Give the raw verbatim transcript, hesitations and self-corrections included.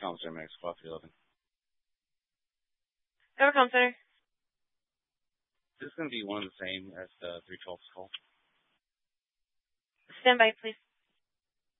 Comm Center, Max Coffee eleven. Evercom Center. This is going to be one of the same as the three twelve call. Stand by, please.